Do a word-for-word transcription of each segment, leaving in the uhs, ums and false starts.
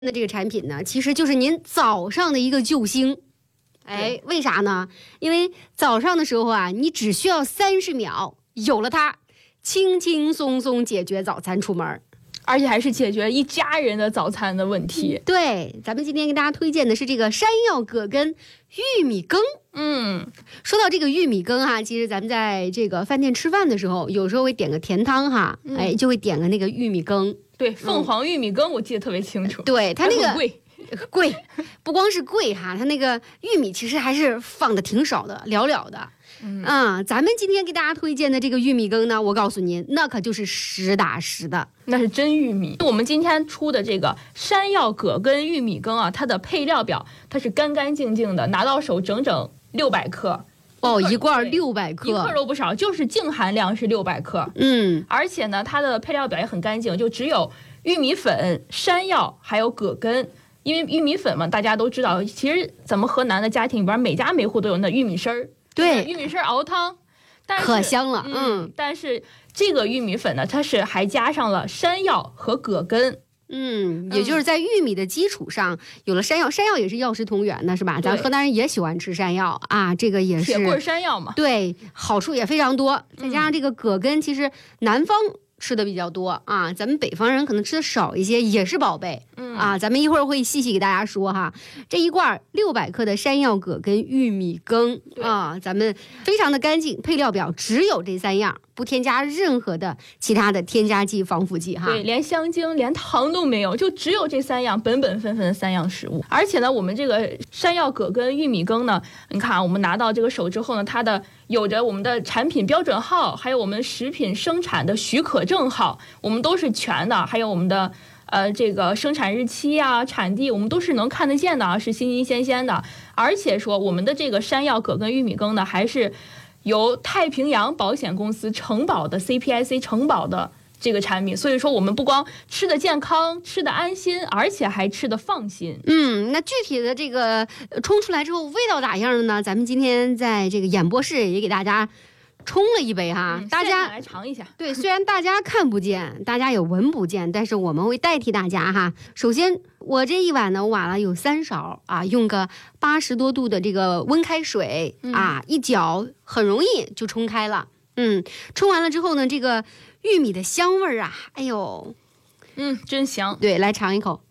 的这个产品呢，其实就是您早上的一个救星。哎，为啥呢？因为早上的时候啊，你只需要三十秒，有了它，轻轻松松解决早餐出门， 而且还是解决一家人的早餐的问题。 对，咱们今天给大家推荐的是这个山药葛根玉米羹。 嗯， 说到这个玉米羹哈，其实咱们在这个饭店吃饭的时候，有时候会点个甜汤哈，嗯、哎，就会点个那个玉米羹。 对，凤凰玉米羹我记得特别清楚。 嗯、对，它那个贵。 贵，不光是贵哈，它那个玉米其实还是放的挺少的，寥寥的。嗯啊，咱们今天给大家推荐的这个玉米羹呢，我告诉您，那可就是实打实的， 那是真玉米。我们今天出的这个山药葛根玉米羹啊，它的配料表它是干干净净的，拿到手整整六百克。 哦，一罐六百克， 一克都不少，就是净含量是六百克。 嗯， 而且呢，它的配料表也很干净，就只有玉米粉、山药还有葛根。因为玉米粉嘛，大家都知道，其实咱们河南的家庭里边，每家每户都有那玉米丝儿， 对， 玉米丝儿熬汤，但是可香了。 嗯，嗯但是这个玉米粉呢，它是还加上了山药和葛根。 嗯，也就是在玉米的基础上，有了山药，山药也是药食同源的，是吧？咱河南人也喜欢吃山药啊，这个也是铁棍山药嘛， 对，好处也非常多。再加上这个葛根，其实南方吃的比较多啊，咱们北方人可能吃的少一些，也是宝贝。嗯啊，咱们一会儿会细细给大家说哈。这一罐六百克的山药葛根玉米羹啊，咱们非常的干净，配料表只有这三样，不添加任何的其他的添加剂、防腐剂哈。 对，连香精、连糖都没有，就只有这三样本本分分的三样食物。而且呢，我们这个山药葛根玉米羹呢，你看啊，我们拿到这个手之后呢，它的有着我们的产品标准号，还有我们食品生产的许可证号，我们都是全的，还有我们的呃这个生产日期啊、产地，我们都是能看得见的啊，是新新鲜鲜的。而且说我们的这个山药葛根玉米羹呢，还是由太平洋保险公司承保的 C P I C 承保的这个产品，所以说我们不光吃的健康、吃的安心，而且还吃的放心。 嗯，那具体的这个冲出来之后味道咋样的呢？咱们今天在这个演播室也给大家冲了一杯哈， 嗯、 大家来尝一下。 对，虽然大家看不见，大家也闻不见，但是我们会代替大家哈。首先，我这一碗呢，我挖了有三勺啊，用个八十多度的这个温开水、嗯、啊，一搅很容易就冲开了。嗯，冲完了之后呢，这个玉米的香味儿啊，哎呦， 嗯，真香。 对，来尝一口。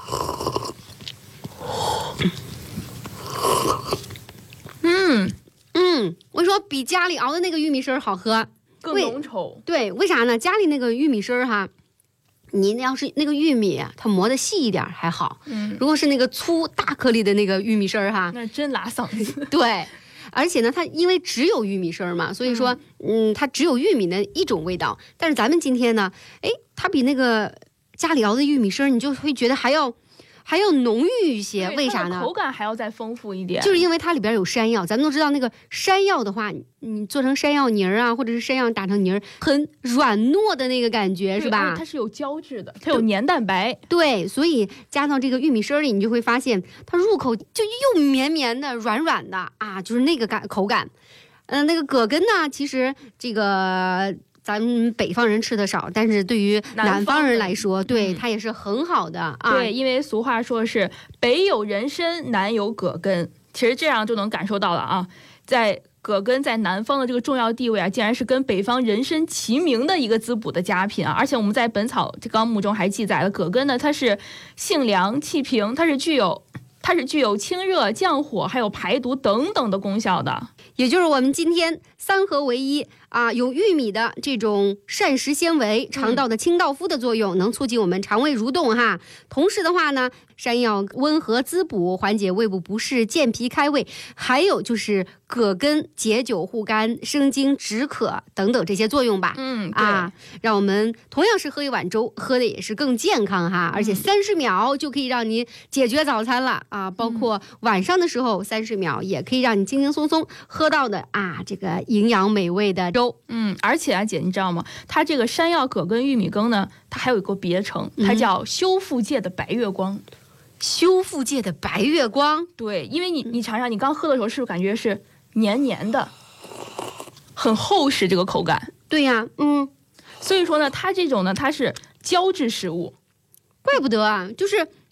嗯。 嗯，我说比家里熬的那个玉米丝好喝， 更浓稠。 对，为啥呢？家里那个玉米丝哈，你要是那个玉米它磨的细一点还好，嗯，如果是那个粗大颗粒的那个玉米丝哈， 那真拉嗓子。 对，而且呢，它因为只有玉米丝嘛，所以说，嗯，它只有玉米的一种味道。但是咱们今天呢，哎，它比那个家里熬的玉米丝，你就会觉得还要。还要浓郁一些，为啥呢？ 口感还要再丰富一点， 就是因为它里边有山药。咱们都知道，那个山药的话，你做成山药泥儿啊，或者是山药打成泥儿，很软糯的那个感觉，是吧？ 它是有胶质的，它有黏蛋白。 对，所以加到这个玉米丝里，你就会发现它入口就又绵绵的、软软的啊，就是那个感口感。嗯、呃，那个葛根呢，其实这个。咱们北方人吃的少，但是对于南方人来说，对、嗯、它也是很好的啊。 对，因为俗话说是北有人参，南有葛根，其实这样就能感受到了啊，在葛根在南方的这个重要地位啊，竟然是跟北方人参齐名的一个滋补的佳品啊。而且我们在《本草纲目》中还记载了，葛根呢，它是性凉气平，它是具有它是具有清热降火还有排毒等等的功效的。 也就是我们今天三合为一啊，有玉米的这种膳食纤维、肠道的清道夫的作用，嗯、能促进我们肠胃蠕动哈。同时的话呢，山药温和滋补，缓解胃部不适、健脾开胃，还有就是葛根解酒护肝、生津止渴等等这些作用吧。 嗯， 啊，让我们同样是喝一碗粥，喝的也是更健康哈。而且三十秒就可以让你解决早餐了啊，包括晚上的时候三十秒也可以让你轻轻松松喝到的啊，这个营养美味的粥。 嗯，而且啊，姐，你知道吗？它这个山药葛根玉米羹呢，它还有一个别称，它叫修复界的白月光。嗯、 修复界的白月光， 对，因为你你尝尝，你刚喝的时候是不是感觉是黏黏的，很厚实这个口感？ 对呀、啊，嗯， 所以说呢，它这种呢，它是胶质食物， 怪不得啊，就是